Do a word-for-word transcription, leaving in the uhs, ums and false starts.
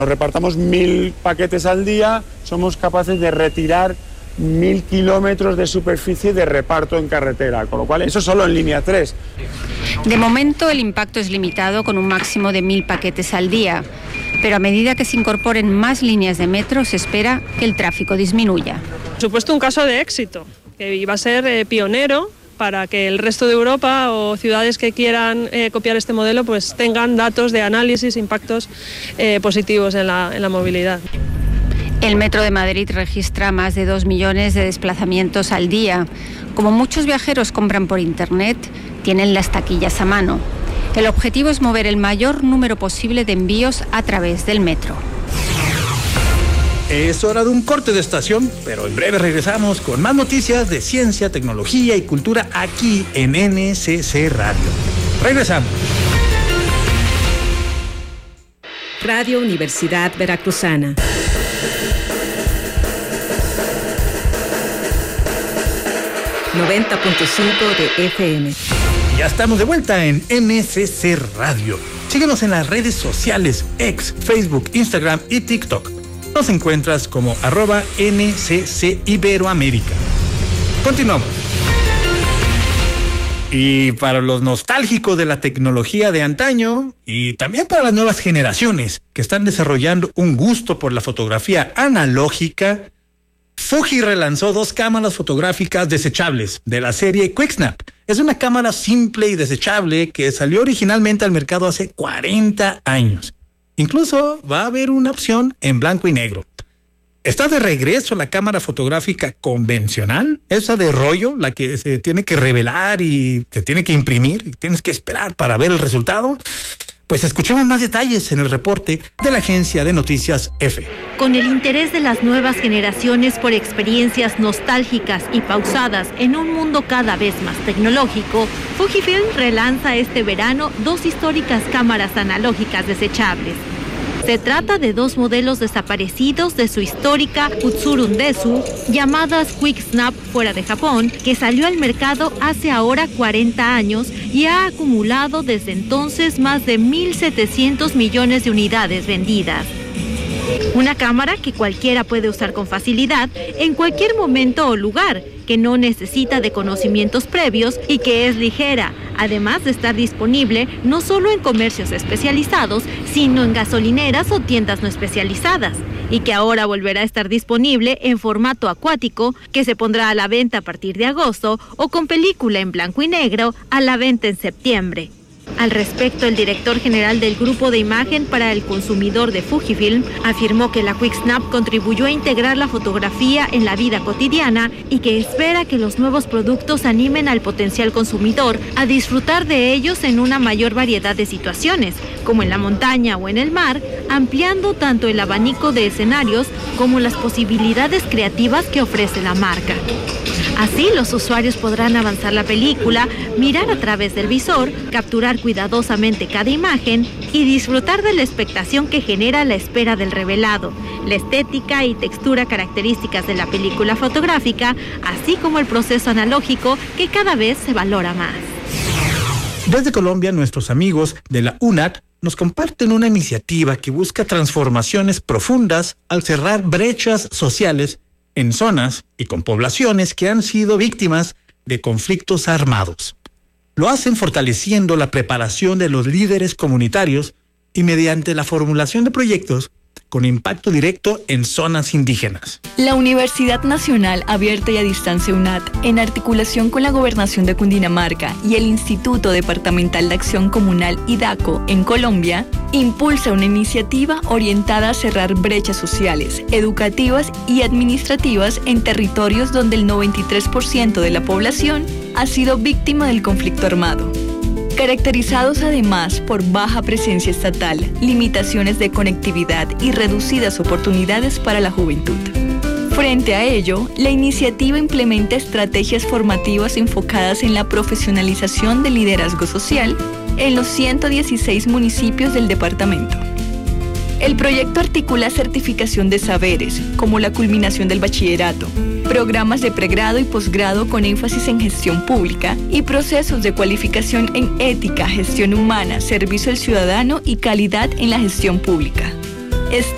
Nos repartamos mil paquetes al día, somos capaces de retirar mil kilómetros de superficie de reparto en carretera, con lo cual eso solo en línea tres. De momento el impacto es limitado con un máximo de mil paquetes al día, pero a medida que se incorporen más líneas de metro se espera que el tráfico disminuya. Por supuesto, un caso de éxito, que iba a ser eh, pionero para que el resto de Europa o ciudades que quieran eh, copiar este modelo pues tengan datos de análisis, impactos eh, positivos en la, en la movilidad. El Metro de Madrid registra más de dos millones de desplazamientos al día. Como muchos viajeros compran por internet, tienen las taquillas a mano. El objetivo es mover el mayor número posible de envíos a través del metro. Es hora de un corte de estación, pero en breve regresamos con más noticias de ciencia, tecnología y cultura aquí en N C C Radio. Regresamos. Radio Universidad Veracruzana. noventa punto cinco de F M. Ya estamos de vuelta en N C C Radio. Síguenos en las redes sociales, X, Facebook, Instagram y TikTok. Nos encuentras como arroba N C C Iberoamérica. Continuamos. Y para los nostálgicos de la tecnología de antaño y también para las nuevas generaciones que están desarrollando un gusto por la fotografía analógica, Fuji relanzó dos cámaras fotográficas desechables de la serie QuickSnap. Es una cámara simple y desechable que salió originalmente al mercado hace cuarenta años. Incluso va a haber una opción en blanco y negro. Está de regreso la cámara fotográfica convencional, esa de rollo, la que se tiene que revelar y se tiene que imprimir y tienes que esperar para ver el resultado. Pues escuchemos más detalles en el reporte de la agencia de noticias EFE. Con el interés de las nuevas generaciones por experiencias nostálgicas y pausadas en un mundo cada vez más tecnológico, Fujifilm relanza este verano dos históricas cámaras analógicas desechables. Se trata de dos modelos desaparecidos de su histórica Utsurun Desu, llamadas QuickSnap fuera de Japón, que salió al mercado hace ahora cuarenta años y ha acumulado desde entonces más de mil setecientos millones de unidades vendidas. Una cámara que cualquiera puede usar con facilidad en cualquier momento o lugar, que no necesita de conocimientos previos y que es ligera, además de estar disponible no solo en comercios especializados, sino en gasolineras o tiendas no especializadas, y que ahora volverá a estar disponible en formato acuático, que se pondrá a la venta a partir de agosto, o con película en blanco y negro a la venta en septiembre. Al respecto, el director general del Grupo de Imagen para el Consumidor de Fujifilm afirmó que la QuickSnap contribuyó a integrar la fotografía en la vida cotidiana y que espera que los nuevos productos animen al potencial consumidor a disfrutar de ellos en una mayor variedad de situaciones, como en la montaña o en el mar, ampliando tanto el abanico de escenarios como las posibilidades creativas que ofrece la marca. Así, los usuarios podrán avanzar la película, mirar a través del visor, capturar cuidadosamente cada imagen y disfrutar de la expectación que genera la espera del revelado, la estética y textura características de la película fotográfica, así como el proceso analógico que cada vez se valora más. Desde Colombia, nuestros amigos de la U N A T nos comparten una iniciativa que busca transformaciones profundas al cerrar brechas sociales en zonas y con poblaciones que han sido víctimas de conflictos armados. Lo hacen fortaleciendo la preparación de los líderes comunitarios y mediante la formulación de proyectos con impacto directo en zonas indígenas. La Universidad Nacional Abierta y a Distancia U N A T, en articulación con la Gobernación de Cundinamarca y el Instituto Departamental de Acción Comunal IDACO en Colombia, impulsa una iniciativa orientada a cerrar brechas sociales, educativas y administrativas en territorios donde el noventa y tres por ciento de la población ha sido víctima del conflicto armado. Caracterizados además por baja presencia estatal, limitaciones de conectividad y reducidas oportunidades para la juventud. Frente a ello, la iniciativa implementa estrategias formativas enfocadas en la profesionalización del liderazgo social en los ciento dieciséis municipios del departamento. El proyecto articula certificación de saberes, como la culminación del bachillerato, programas de pregrado y posgrado con énfasis en gestión pública y procesos de cualificación en ética, gestión humana, servicio al ciudadano y calidad en la gestión pública. Esta